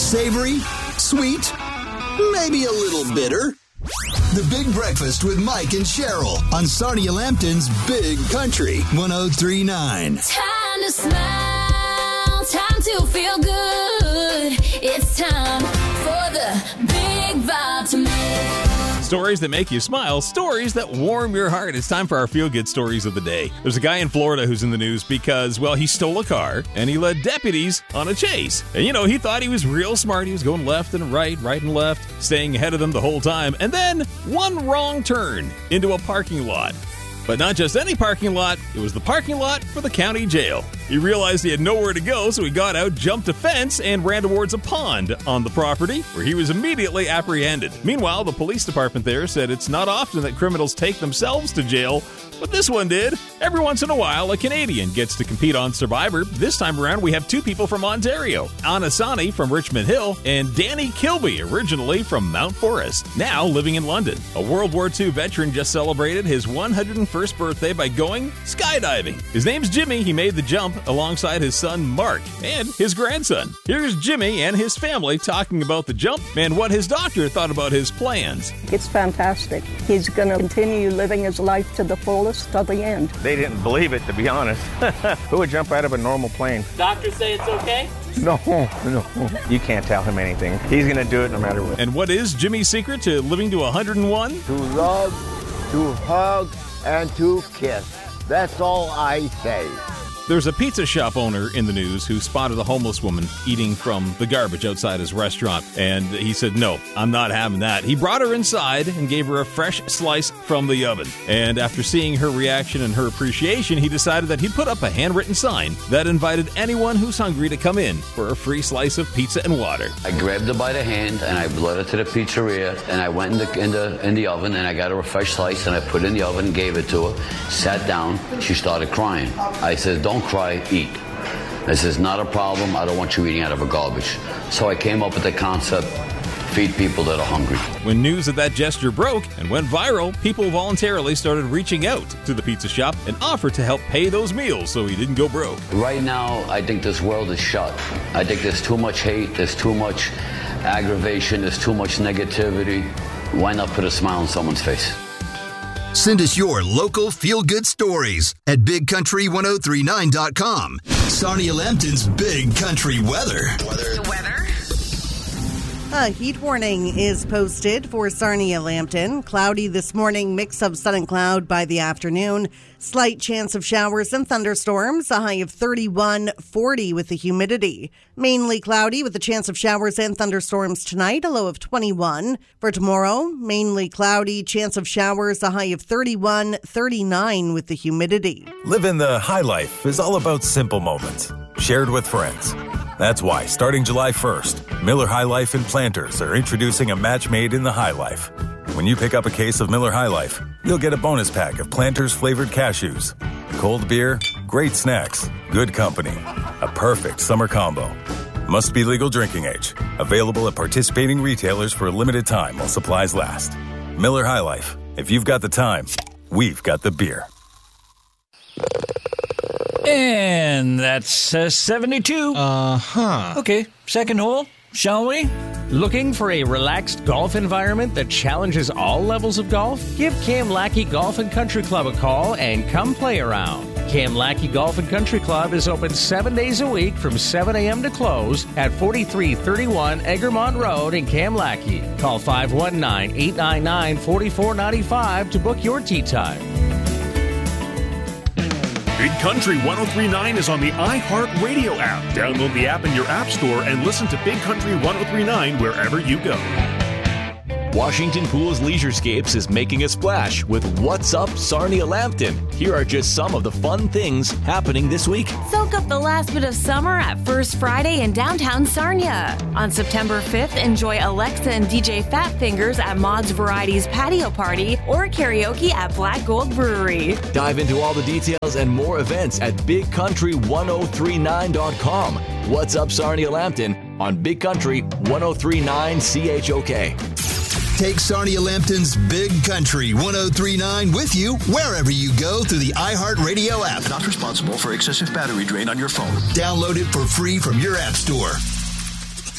Savory, sweet, maybe a little bitter. The Big Breakfast with Mike and Cheryl on Sarnia Lambton's Big Country 103.9. Time to smile, time to feel good. It's time for the Big Vibe to make. Stories that make you smile, stories that warm your heart. It's time for our feel-good stories of the day. There's a guy in Florida who's in the news because, well, he stole a car and he led deputies on a chase. And, he thought he was real smart. He was going left and right and left, staying ahead of them the whole time. And then one wrong turn into a parking lot. But not just any parking lot, it was the parking lot for the county jail. He realized he had nowhere to go, so he got out, jumped a fence, and ran towards a pond on the property, where he was immediately apprehended. Meanwhile, the police department there said it's not often that criminals take themselves to jail, but this one did. Every once in a while, a Canadian gets to compete on Survivor. This time around, we have two people from Ontario, Anasani from Richmond Hill, and Danny Kilby, originally from Mount Forest, now living in London. A World War II veteran just celebrated his 101st birthday by going skydiving. His name's Jimmy. He made the jump alongside his son Mark and his grandson. Here's Jimmy and his family talking about the jump and what his doctor thought about his plans. It's fantastic. He's going to continue living his life to the fullest till the end. They didn't believe it, to be honest. Who would jump out of a normal plane? Doctors say it's okay? No. You can't tell him anything. He's going to do it no matter what. And what is Jimmy's secret to living to 101? To love, to hug, and to kiss. That's all I say. There's a pizza shop owner in the news who spotted a homeless woman eating from the garbage outside his restaurant. And he said, no, I'm not having that. He brought her inside and gave her a fresh slice from the oven. And after seeing her reaction and her appreciation, he decided that he'd put up a handwritten sign that invited anyone who's hungry to come in for a free slice of pizza and water. I grabbed her by the hand and I led her to the pizzeria and I went in the oven and I got her a fresh slice and I put it in the oven and gave it to her. Sat down. She started crying. I said, don't cry, eat. This is not a problem. I don't want you eating out of a garbage. So I came up with the concept, feed people that are hungry. When news of that gesture broke and went viral, people voluntarily started reaching out to the pizza shop and offered to help pay those meals so he didn't go broke. Right now, I think this world is shut. I think there's too much hate, there's too much aggravation, there's too much negativity. Why not put a smile on someone's face? Send us your local feel-good stories at BigCountry1039.com. Sarnia Lambton's Big Country weather. The weather? A heat warning is posted for Sarnia Lambton. Cloudy this morning, mix of sun and cloud by the afternoon. Slight chance of showers and thunderstorms, a high of 31-40 with the humidity. Mainly cloudy with a chance of showers and thunderstorms tonight, a low of 21. For tomorrow, mainly cloudy, chance of showers, a high of 31-39 with the humidity. Living the high life is all about simple moments, shared with friends. That's why, starting July 1st, Miller High Life and Planters are introducing a match made in the High Life. When you pick up a case of Miller High Life, you'll get a bonus pack of Planters flavored cashews. Cold beer, great snacks, good company. A perfect summer combo. Must be legal drinking age. Available at participating retailers for a limited time while supplies last. Miller High Life. If you've got the time, we've got the beer. And that's 72. Okay, second hole, shall we? Looking for a relaxed golf environment that challenges all levels of golf? Give Cam Lackey Golf and Country Club a call and come play around. Cam Lackey Golf and Country Club is open 7 days a week from 7 a.m. to close at 4331 Egremont Road in Cam Lackey. Call 519-899-4495 to book your tee time. Big Country 103.9 is on the iHeartRadio app. Download the app in your app store and listen to Big Country 103.9 wherever you go. Washington Pools Leisurescapes is making a splash with What's Up Sarnia Lambton. Here are just some of the fun things happening this week. Soak up the last bit of summer at First Friday in downtown Sarnia. On September 5th, enjoy Alexa and DJ Fat Fingers at Maud's Varieties Patio Party or karaoke at Black Gold Brewery. Dive into all the details and more events at BigCountry1039.com. What's Up Sarnia Lambton on Big Country 103.9 CHOK. Take Sarnia Lambton's Big Country 103.9 with you wherever you go through the iHeartRadio app. Not responsible for excessive battery drain on your phone. Download it for free from your app store.